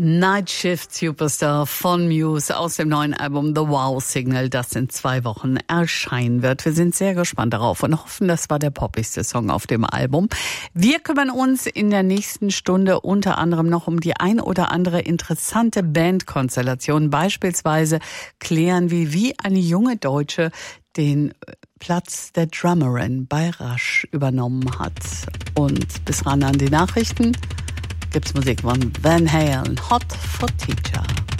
Night Shift Superstar von Muse aus dem neuen Album The Wow Signal, das in 2 Wochen erscheinen wird. Wir sind sehr gespannt darauf und hoffen, das war der poppigste Song auf dem Album. Wir kümmern uns in der nächsten Stunde unter anderem noch um die ein oder andere interessante Bandkonstellation. Beispielsweise klären wir, wie eine junge Deutsche den Platz der Drummerin bei Rush übernommen hat. Und bis ran an die Nachrichten gibt's Musik von Van Halen, Hot for Teacher.